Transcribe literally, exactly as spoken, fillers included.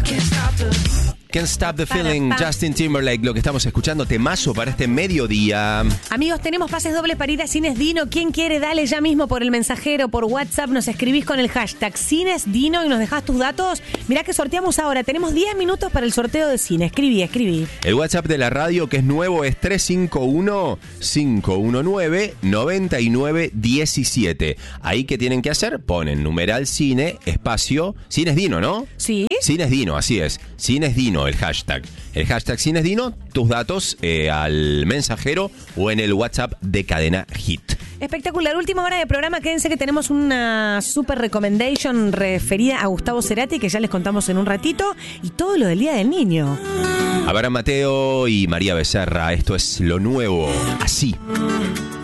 Can't Stop the Feeling, Justin Timberlake, lo que estamos escuchando, temazo para este mediodía. Amigos, tenemos pases dobles para ir a Cines Dino. ¿Quién quiere? Dale ya mismo por el mensajero, por WhatsApp, nos escribís con el hashtag Cines Dino y nos dejás tus datos. Mirá que sorteamos ahora, tenemos diez minutos para el sorteo de cine. Escribí, escribí. El WhatsApp de la radio, que es nuevo, es tres cinco uno, cinco uno nueve, nueve nueve uno siete. Ahí, ¿qué tienen que hacer? Ponen numeral cine, espacio, Cines Dino, ¿no? Sí. Cines Dino, así es. Cines Dino, el hashtag. El hashtag Cines Dino, tus datos eh, al mensajero o en el WhatsApp de Cadena Hit. Espectacular, última hora de programa. Quédense que tenemos una super recommendation referida a Gustavo Cerati, que ya les contamos en un ratito, y todo lo del Día del Niño. Abraham Mateo y María Becerra, esto es lo nuevo, así.